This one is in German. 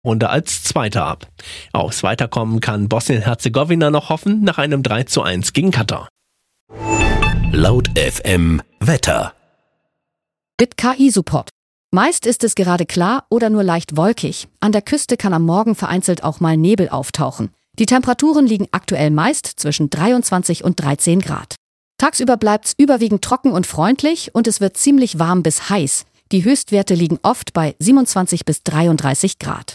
Runde als Zweiter ab. Aufs Weiterkommen kann Bosnien-Herzegowina noch hoffen, nach einem 3:1 gegen Katar. Laut FM Wetter. Mit KI-Support. Meist ist es gerade klar oder nur leicht wolkig. An der Küste kann am Morgen vereinzelt auch mal Nebel auftauchen. Die Temperaturen liegen aktuell meist zwischen 23 und 13 Grad. Tagsüber bleibt's überwiegend trocken und freundlich und es wird ziemlich warm bis heiß. Die Höchstwerte liegen oft bei 27 bis 33 Grad.